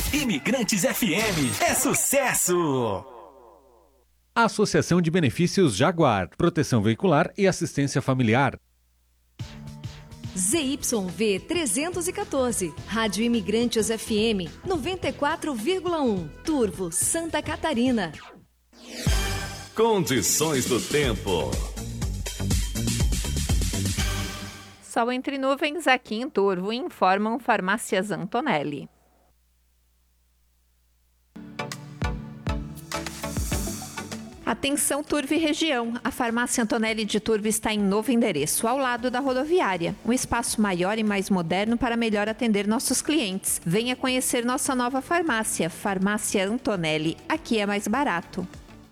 Imigrantes FM é sucesso! Associação de Benefícios Jaguar, Proteção Veicular e Assistência Familiar. ZYV 314, Rádio Imigrantes FM 94,1, Turvo, Santa Catarina. Condições do tempo. Sol entre nuvens aqui em Turvo, informam Farmácias Antonelli. Atenção Turvo e região, a Farmácia Antonelli de Turvo está em novo endereço, ao lado da rodoviária. Um espaço maior e mais moderno para melhor atender nossos clientes. Venha conhecer nossa nova farmácia, Farmácia Antonelli. Aqui é mais barato.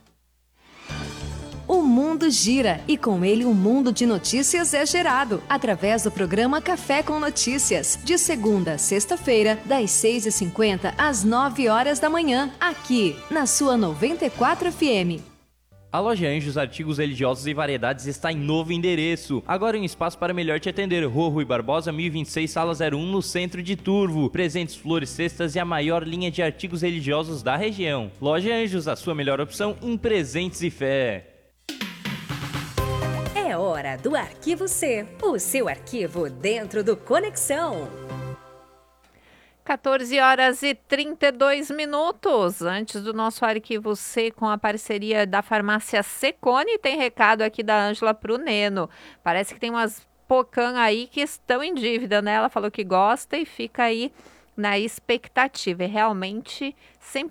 O mundo gira e com ele um mundo de notícias é gerado através do programa Café com Notícias, de segunda a sexta-feira, das 6h50 às 9 horas da manhã, aqui na sua 94 FM. A Loja Anjos Artigos Religiosos e Variedades está em novo endereço. Agora em um espaço para melhor te atender. Rua Rui Barbosa, 1026, Sala 01, no centro de Turvo. Presentes, flores, cestas e a maior linha de artigos religiosos da região. Loja Anjos, a sua melhor opção em presentes e fé. É hora do Arquivo C, o seu arquivo dentro do Conexão. 14 horas e 32 minutos. Antes do nosso Arquivo C com a parceria da farmácia Secone, tem recado aqui da Ângela pro Neno. Parece que tem umas Pocan aí que estão em dívida, né? Ela falou que gosta e fica aí na expectativa. E realmente sempre